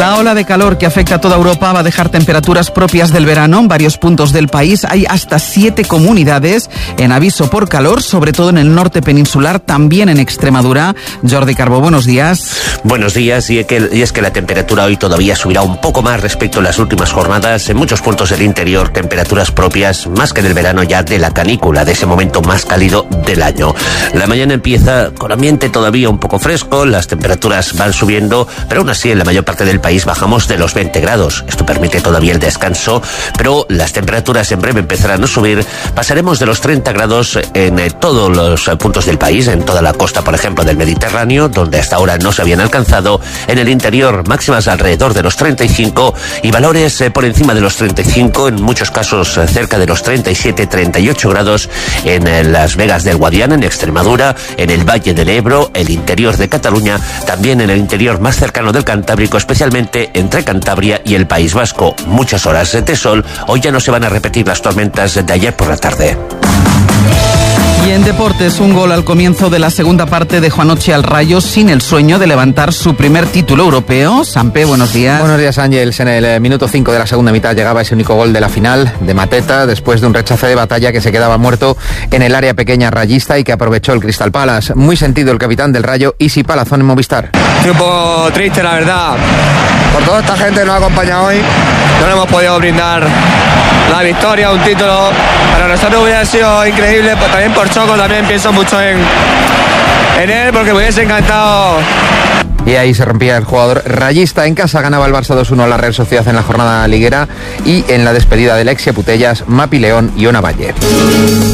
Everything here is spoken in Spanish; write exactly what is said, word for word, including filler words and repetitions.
La ola de calor que afecta a toda Europa va a dejar temperaturas propias del verano en varios puntos del país. Hay hasta siete comunidades en aviso por calor, sobre todo en el norte peninsular, también en Extremadura. Jordi Carbó, buenos días. Buenos días, y es, que, y es que la temperatura hoy todavía subirá un poco más respecto a las últimas jornadas. En muchos puntos del interior, temperaturas propias, más que en el verano ya de la canícula, de ese momento más cálido del año. La mañana empieza con ambiente todavía un poco fresco, las temperaturas van subiendo, pero aún así en la mayor parte del país bajamos de los veinte grados. Esto permite todavía el descanso, pero las temperaturas en breve empezarán a subir. Pasaremos de los treinta grados en eh, todos los eh, puntos del país, en toda la costa, por ejemplo, del Mediterráneo, donde hasta ahora no se habían alcanzado. En el interior, máximas alrededor de los treinta y cinco y valores eh, por encima de los treinta y cinco, en muchos casos eh, cerca de los treinta y siete, treinta y ocho grados en eh, las Vegas del Guadiana, en Extremadura, en el Valle del Ebro, el interior de Cataluña, también en el interior más cercano del Cantábrico, especialmente entre Cantabria y el País Vasco. Muchas horas de sol. Hoy ya no se van a repetir las tormentas de ayer por la tarde. Y en deportes, un gol al comienzo de la segunda parte dejó anoche al Rayo sin el sueño de levantar su primer título europeo. Sampe, buenos días. Buenos días, Ángels. En el minuto cinco de la segunda mitad llegaba ese único gol de la final de Mateta, después de un rechace de batalla que se quedaba muerto en el área pequeña rayista y que aprovechó el Crystal Palace. Muy sentido el capitán del Rayo, Isi Palazón, en Movistar. Estoy un poco triste, la verdad, por toda esta gente que nos acompaña hoy. No le hemos podido brindar la victoria, un título. Para nosotros hubiera sido increíble, también por Choco, también pienso mucho en, en él, porque me hubiese encantado. Y ahí se rompía el jugador rayista. En casa ganaba el Barça dos uno a la Real Sociedad en la jornada liguera, y en la despedida de Alexia Putellas, Mapi León y Ona Valle.